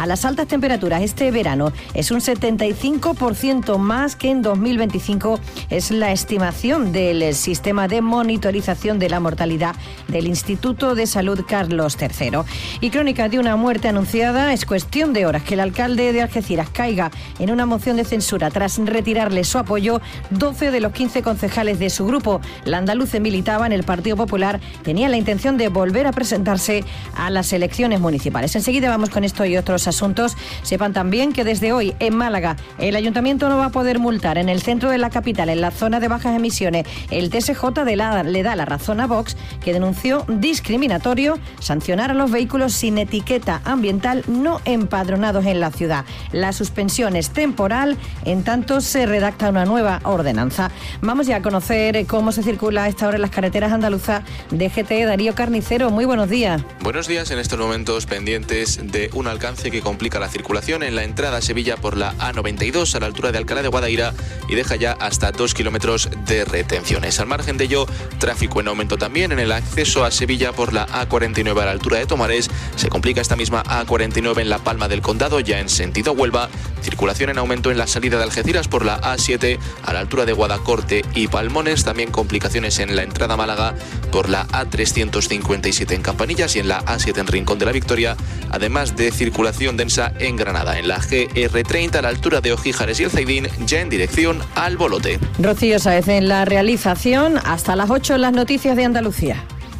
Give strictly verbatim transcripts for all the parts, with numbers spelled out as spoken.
a las altas temperaturas este verano. Es un setenta y cinco por ciento más que en dos mil veinticinco, es la estimación del sistema de monitorización de la mortalidad del Instituto de Salud Carlos tercero. Y crónica de una muerte anunciada. Es cuestión de horas que el alcalde de Algeciras caiga en una moción de censura tras retirarle su apoyo. doce de los quince concejales de su grupo, la andaluce, militaba en el Partido Popular, tenían la intención de volver a presentarse a las elecciones municipales. Enseguida vamos con esto y otros asuntos. Sepan también que desde hoy en Málaga el ayuntamiento no va a poder multar en el centro de la capital, en la zona de bajas emisiones. El T S J de la, le da la razón a Vox, que denunció discriminatorio sancionar a los vehículos sin etiqueta ambiental no empadronados en la ciudad. La suspensión es temporal, en tanto se redacta una nueva ordenanza. Vamos ya a conocer cómo se circula a esta hora en las carreteras andaluzas. D G T, Darío Carnicero, muy buenos días. Buenos días, en estos momentos pendientes de un alcance que complica la circulación en la entrada a Sevilla por la A noventa y dos a la altura de Alcalá de Guadaira y deja ya hasta dos kilómetros de retenciones. Al margen de ello, tráfico en aumento también en el acceso a Sevilla por la A cuarenta y nueve a la altura de Tomares. Se complica esta misma A cuarenta y nueve en la Palma del Condado, ya en sentido Huelva. Circulación en aumento en la salida de Algeciras por la A siete a la altura de Guadacorte y Palmones. También complicaciones en la entrada a Málaga por la A trescientos cincuenta y siete en Campanillas y en la A siete en Rincón de la Victoria. Además de circulación densa en Granada, en la G R treinta a la altura de Ojíjares y El Zaidín, ya en dirección al Bolote. Rocío Sáez en la realización. Hasta las ocho en las noticias de Andalucía.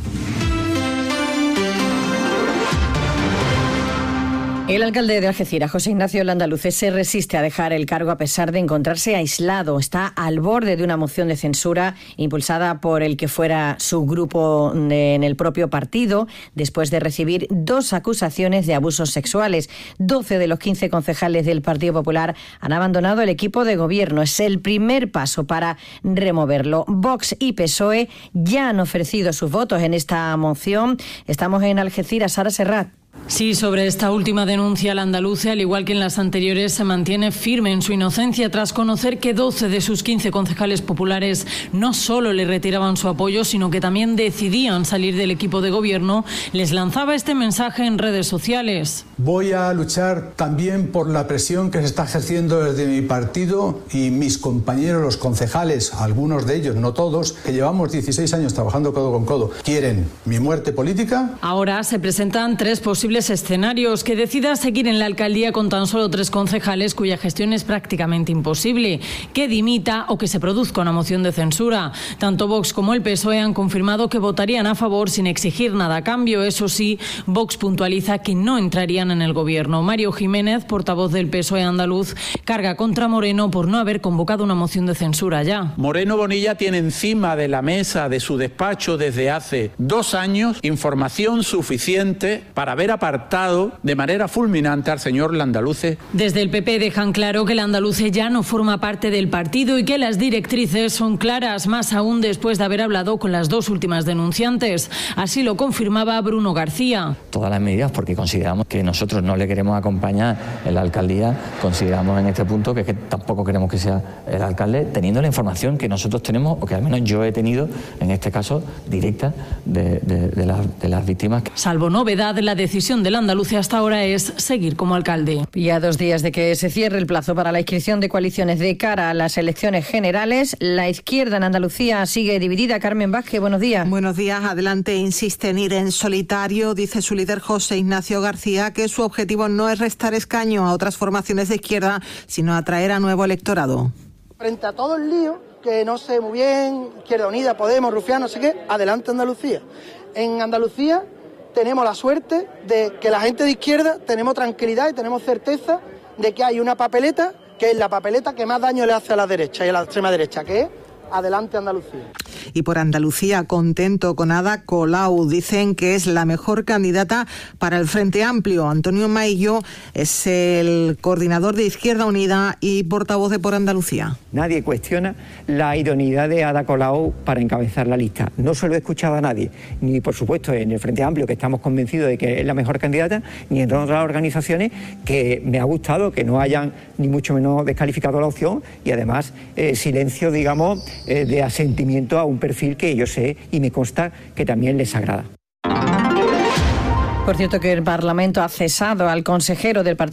El alcalde de Algeciras, José Ignacio Landaluce, se resiste a dejar el cargo a pesar de encontrarse aislado. Está al borde de una moción de censura impulsada por el que fuera su grupo en el propio partido, después de recibir dos acusaciones de abusos sexuales. doce de los quince concejales del Partido Popular han abandonado el equipo de gobierno. Es el primer paso para removerlo. Vox y P S O E ya han ofrecido sus votos en esta moción. Estamos en Algeciras. Sara Serrat. Sí, sobre esta última denuncia, el andaluce, al igual que en las anteriores, se mantiene firme en su inocencia tras conocer que doce de sus quince concejales populares no solo le retiraban su apoyo, sino que también decidían salir del equipo de gobierno. Les lanzaba este mensaje en redes sociales. Voy a luchar también por la presión que se está ejerciendo desde mi partido y mis compañeros, los concejales, algunos de ellos, no todos, que llevamos dieciséis años trabajando codo con codo. ¿Quieren mi muerte política? Ahora se presentan tres posibles escenarios: que decida seguir en la alcaldía con tan solo tres concejales, cuya gestión es prácticamente imposible, que dimita o que se produzca una moción de censura. Tanto Vox como el P S O E han confirmado que votarían a favor sin exigir nada a cambio. Eso sí, Vox puntualiza que no entrarían en el gobierno. Mario Jiménez, portavoz del P S O E andaluz, carga contra Moreno por no haber convocado una moción de censura ya. Moreno Bonilla tiene encima de la mesa de su despacho desde hace dos años información suficiente para haber apartado de manera fulminante al señor Landaluce. Desde el P P dejan claro que el Landaluce ya no forma parte del partido y que las directrices son claras, más aún después de haber hablado con las dos últimas denunciantes. Así lo confirmaba Bruno García. Todas las medidas, porque consideramos que nosotros no le queremos acompañar en la alcaldía, consideramos en este punto que, es que tampoco queremos que sea el alcalde, teniendo la información que nosotros tenemos, o que al menos yo he tenido, en este caso, directa de, de, de, la, de las víctimas. Salvo novedad, la decisión del Andalucía hasta ahora es seguir como alcalde. Y a dos días de que se cierre el plazo para la inscripción de coaliciones de cara a las elecciones generales, la izquierda en Andalucía sigue dividida. Carmen Vázquez, buenos días. Buenos días. Adelante insiste en ir en solitario. Dice su líder José Ignacio García que su objetivo no es restar escaño a otras formaciones de izquierda, sino atraer a nuevo electorado. Frente a todo el lío, que no sé muy bien, Izquierda Unida, Podemos, Rufián, no sé qué, adelante Andalucía. En Andalucía tenemos la suerte de que la gente de izquierda tenemos tranquilidad y tenemos certeza de que hay una papeleta, que es la papeleta que más daño le hace a la derecha y a la extrema derecha, que es adelante Andalucía. Y por Andalucía, contento con Ada Colau. Dicen que es la mejor candidata para el Frente Amplio. Antonio Maillo es el coordinador de Izquierda Unida y portavoz de Por Andalucía. Nadie cuestiona la idoneidad de Ada Colau para encabezar la lista. No se lo he escuchado a nadie, ni por supuesto en el Frente Amplio, que estamos convencidos de que es la mejor candidata, ni en otras organizaciones, que me ha gustado que no hayan ni mucho menos descalificado la opción, y además eh, silencio, digamos, eh, de asentimiento a un perfil que yo sé y me consta que también les agrada. Por cierto, que el Parlamento ha cesado al consejero del Partido